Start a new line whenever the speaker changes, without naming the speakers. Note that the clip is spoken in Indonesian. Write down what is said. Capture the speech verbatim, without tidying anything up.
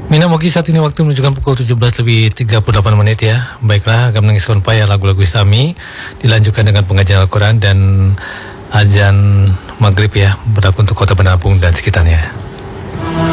Mina Mogi, saat ini waktu menunjukkan pukul tujuh belas lebih tiga puluh delapan menit ya. Baiklah, agak menangis konpaya lagu-lagu Islami dilanjutkan dengan pengajian Al-Quran dan azan maghrib ya, berlaku untuk kota Bandar Lampung dan sekitarnya.